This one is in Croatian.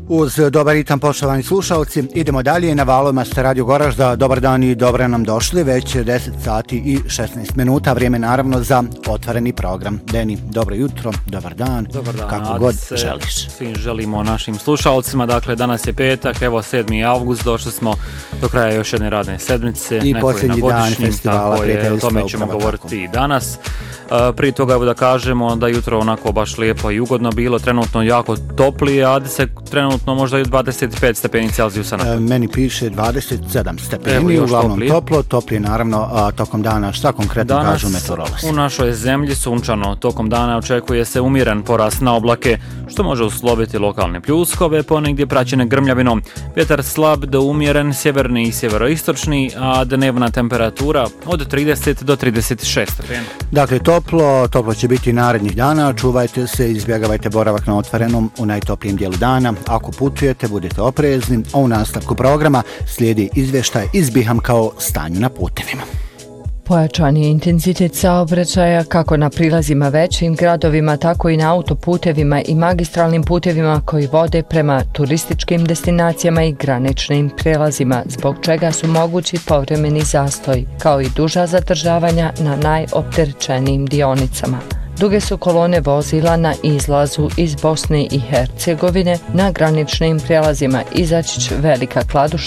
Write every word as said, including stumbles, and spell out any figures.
Uz dobar ritam, poštovani slušalci, idemo dalje na valovima sa Radio Goražda. Dobar dan i dobro nam došli, već deset sati i šesnaest minuta, vrijeme naravno za otvoreni program. Deni, dobro jutro, dobar dan, dobar dan, kako god želiš. Svim želimo našim slušalcima, dakle danas je petak, evo sedmi avgust, došli smo do kraja još jedne radne sedmice. I posljednji dan festivala prijateljstva. O tome ćemo govoriti i danas. Prije toga evo da kažemo da jutro onako baš lijepo i ugodno bilo, trenutno jako topli, a da se trenutno možda i dvadeset pet stepeni Celzijusa. E, meni piše dvadeset sedam stepeni, uglavnom toplije. toplo, toplije naravno a, tokom dana. Šta konkretno danas kažu meteorolozi? U našoj zemlji sunčano, tokom dana očekuje se umjeren porast na oblake, što može usloviti lokalne pljuskove, ponegdje praćene grmljavinom. Vjetar slab do umjeren, sjeverni i sjeveroistočni, a dnevna temperatura od trideset do trideset šest stepeni. Dakle, toplo, toplo će biti narednih dana, čuvajte se, izbjegavajte boravak na otvorenom u najtoplijem dijelu dana. Ako putujete, budete oprezni, a u nastavku programa slijedi izvještaj iz Bihamka o stanju na putevima. Pojačan je intenzitet saobraćaja kako na prilazima većim gradovima, tako i na autoputevima i magistralnim putevima koji vode prema turističkim destinacijama i graničnim prelazima, zbog čega su mogući povremeni zastoj, kao i duža zadržavanja na najopterećenijim dionicama. Duge su kolone vozila na izlazu iz Bosne i Hercegovine na graničnim prijelazima Izačić, Velika Kladuša,